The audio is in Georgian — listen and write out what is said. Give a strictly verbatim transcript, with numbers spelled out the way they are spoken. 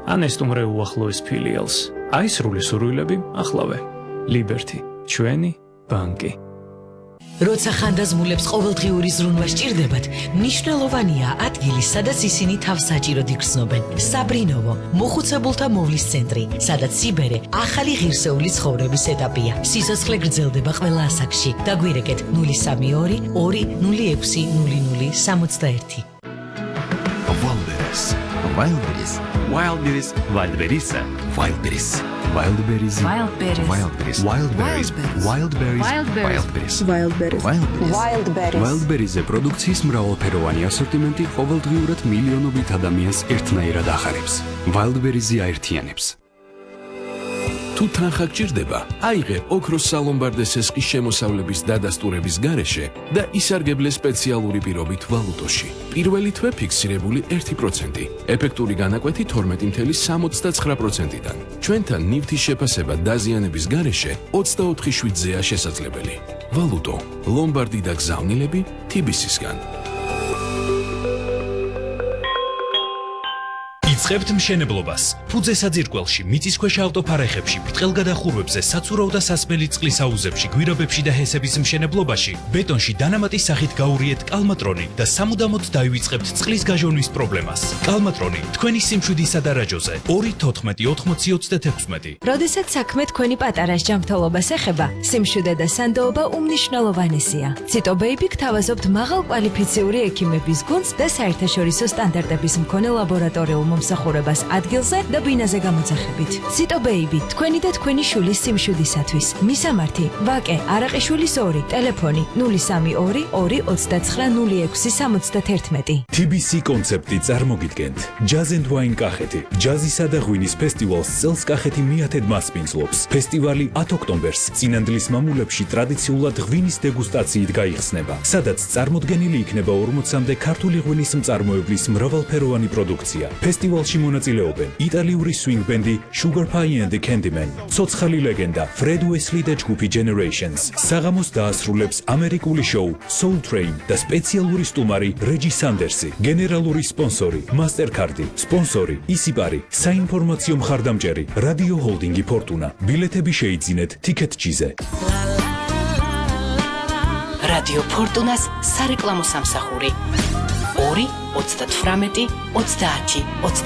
ან ესტუმრე უახლოეს ფილიალს. აი სრული სურვილები ახლავე. Liberty, ჩვენი ბანკი. როცა ხანდაზმულებს ყოველდღიური ზრუნვა სჭირდებათ, მნიშვნელოვანია ადგილი, სადაც ისინი თავს საჭიროდ იგრძნობენ. საბრინოვო, მოხუცებულთა მოვლის ცენტრი, სადაც სიბერე ახალი ღირსეული ცხოვრების ეტაპია. სიცოცხლე გრძელდება ყველა ასაკში. დაგვირეკეთ ნული სამი ორი ორი ნული ექვსი ნული ნული სამოცდაერთი. Wildberries, Wildberries, Wildberries, Wildberries, Wildberries, Wildberries, Wildberries, Wildberries, Wildberries, Wildberries, Wildberries, Wildberries, Wildberries-ზე პროდუქციის მრავალფეროვანი ასორტიმენტი ყოველდღიურად მილიონობით ადამიანს ერთნაირად ახარებს. Wildberries-ი აერთიანებს. თუ თანხა გჭირდება, აიღე ოქროს სალომბარდე სესყის შემოსავლების დადასტურების გარეშე და ისარგებლე სპეციალური პირობით ვალუტოში. პირველი თვე ფიქსირებული ერთი პროცენტი, ეფექტური განაკვეთი თორმეტი წუთი სამოცდაცხრა პროცენტიდან. ჩვენთან ნივთის შეფასება დაზიანების გარეშე ოცდაოთხი შვიდზეა შესაძლებელი. ვალუტო, ლომბარდი და გზავნილები თი ბი სისგან. იწყებთ მშენებლობას. ფუძე საძირკველში, მიწისქვეშა ავტოფარეხებში, ბრტყელგადახურვებზე, საცურაო და სასმელი წყლის აუზებში, გვირაბებში და ჰესების მშენებლობაში, ბეტონში დანამატის სახით გაურიეთ კალმატრონი და სამუდამოდ დაივიწყებთ წყლის გაჟონვის პრობლემას. კალმატრონი თქვენი სიმშვიდისა და რაჯოზე ორი თოთხმეტი ოთხმოცი ოცდათექვსმეტი. როდესაც საქმე თქვენი პატარა ჯანმრთელობას ეხება, სიმშვიდე და სანდოობა უმნიშვნელოვანესია. ციტო ბეიბი გთავაზობთ მაღალ კვალიფიციური ექიმების გუნდს და საერთაშორისო სტანდარტების მქონე ლაბორატორიულ მომსახურებას ადგილზე და ბინაზე გამოძახებით. ციტო ბეიბი, თქვენი და თქვენი შვილის სიმშვიდისათვის. მისამართი: ვაკე არაყიშვილის ორი, ტელეფონი ნული სამი ორი ორი ოცდაცხრა ნული ექვსი სამოცდათერთმეტი. თი ბი სი კონცეპტი წარმოგიდგენთ. Jazz and Wine კახეთი. ჯაზისა და ღვინის ფესტივალს წელს კახეთი მიათედ მასპინძლობს. ფესტივალი ათ ოქტომბერს წინანდლის მამულებში ტრადიციულად ღვინის დეგუსტაციით გაიხსნება, სადაც წარმოდგენილი იქნება ორმოცამდე ქართული ღვინის მწარმოებლის მრავალფეროვანი პროდუქცია. ფესტივალში მონაწილეობენ იტალიური swing ბენდი Sugar Pie and the Candyman, ცოცხალი ლეგენდა Fred Wesley და ჯგუფი Generations, საღამოს დაასრულებს ამერიკული შოუ Soul Train და სპეციალური სტუმარი რეჯი სანდერსი, გენერალური სპონსორი Mastercard, სპონსორი ისიპარი, საინფორმაციო მხარდამჭერი რადიო ჰოლდინგი Fortuna. ბილეთები შეიძინეთ Ticket-G-ზე. რადიო Fortuna-ს სარეკლამო სამსახური ორი ოცდათვრამეტი ოცდაათი ოცდაათი